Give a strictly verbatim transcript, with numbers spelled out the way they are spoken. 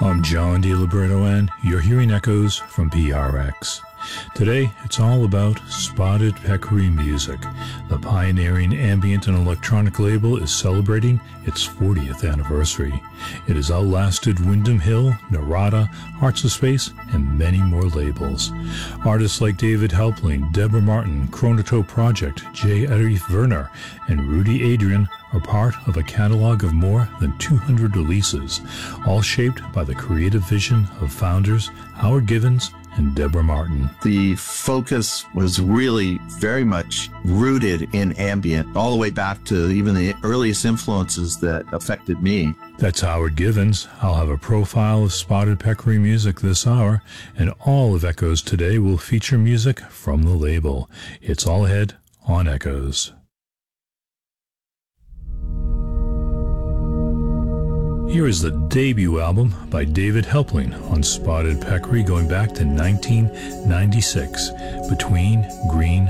I'm John DiLiberto, and you're hearing echoes from P R X. Today, it's all about Spotted Peccary Music. The pioneering ambient and electronic label is celebrating its fortieth anniversary. It has outlasted Windham Hill, Narada, Hearts of Space, and many more labels. Artists like David Helpling, Deborah Martin, Chronotope Project, J. Erich Werner, and Rudy Adrian are part of a catalog of more than two hundred releases, all shaped by the creative vision of founders Howard Givens and Deborah Martin. The focus was really very much rooted in ambient, all the way back to even the earliest influences that affected me. That's Howard Givens. I'll have a profile of Spotted Peccary Music this hour, and all of Echoes today will feature music from the label. It's all ahead on Echoes. Here is the debut album by David Helpling on Spotted Peccary going back to nineteen ninety-six, Between Green